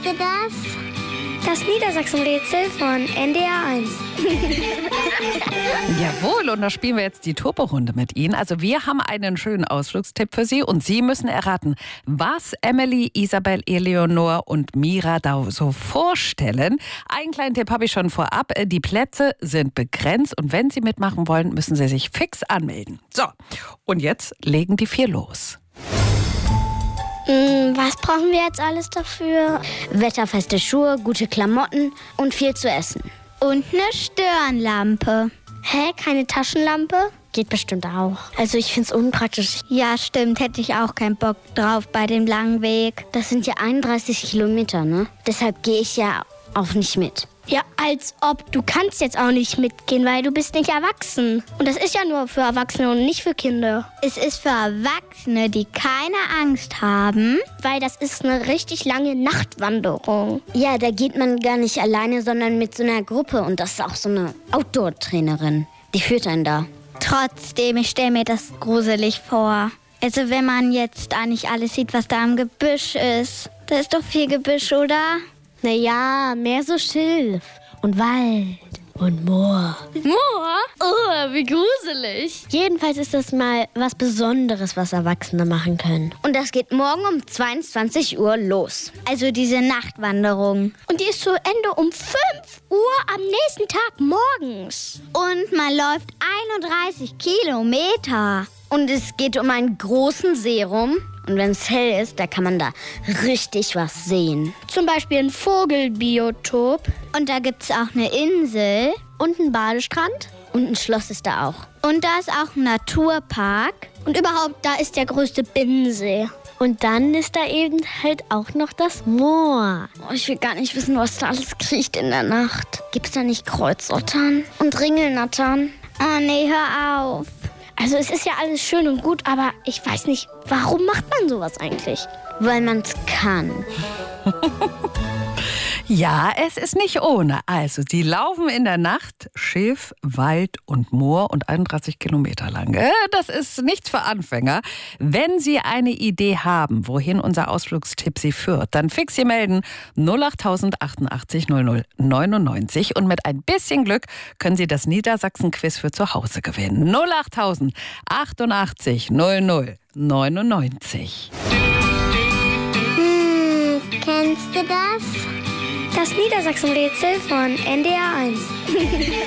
du das? Das Niedersachsen-Rätsel von NDR 1. Jawohl, und da spielen wir jetzt die Turbo-Runde mit Ihnen. Also wir haben einen schönen Ausflugstipp für Sie und Sie müssen erraten, was Emily, Isabel, Eleonor und Mira da so vorstellen. Einen kleinen Tipp habe ich schon vorab. Die Plätze sind begrenzt und wenn Sie mitmachen wollen, müssen Sie sich fix anmelden. So, und jetzt legen die 4 los. Was brauchen wir jetzt alles dafür? Wetterfeste Schuhe, gute Klamotten und viel zu essen. Und eine Stirnlampe. Hä, keine Taschenlampe? Geht bestimmt auch. Also ich find's unpraktisch. Ja, stimmt, hätte ich auch keinen Bock drauf bei dem langen Weg. Das sind ja 31 Kilometer, ne? Deshalb gehe ich ja auch nicht mit. Ja, als ob. Du kannst jetzt auch nicht mitgehen, weil du bist nicht erwachsen. Und das ist ja nur für Erwachsene und nicht für Kinder. Es ist für Erwachsene, die keine Angst haben, weil das ist eine richtig lange Nachtwanderung. Ja, da geht man gar nicht alleine, sondern mit so einer Gruppe. Und das ist auch so eine Outdoor-Trainerin. Die führt einen da. Trotzdem, ich stelle mir das gruselig vor. Also wenn man jetzt da nicht alles sieht, was da im Gebüsch ist. Da ist doch viel Gebüsch, oder? Naja, mehr so Schilf und Wald und Moor. Moor? Oh, wie gruselig. Jedenfalls ist das mal was Besonderes, was Erwachsene machen können. Und das geht morgen um 22 Uhr los. Also diese Nachtwanderung. Und die ist zu Ende um 5 Uhr am nächsten Tag morgens. Und man läuft 31 Kilometer. Und es geht um einen großen See rum. Und wenn es hell ist, da kann man da richtig was sehen. Zum Beispiel ein Vogelbiotop. Und da gibt es auch eine Insel. Und einen Badestrand. Und ein Schloss ist da auch. Und da ist auch ein Naturpark. Und überhaupt, da ist der größte Binnensee. Und dann ist da eben halt auch noch das Moor. Oh, ich will gar nicht wissen, was da alles kriecht in der Nacht. Gibt's da nicht Kreuzottern und Ringelnattern? Oh nee, hör auf. Also es ist ja alles schön und gut, aber ich weiß nicht, warum macht man sowas eigentlich? Weil man es kann. Ja, es ist nicht ohne. Also, die laufen in der Nacht Schilf, Wald und Moor und 31 Kilometer lang. Das ist nichts für Anfänger. Wenn Sie eine Idee haben, wohin unser Ausflugstipp Sie führt, dann fix Sie melden 08000 88 00 99 und mit ein bisschen Glück können Sie das Niedersachsen-Quiz für zu Hause gewinnen. 08000 88 00 99. Kennst du das? Das Niedersachsen-Rätsel von NDR 1.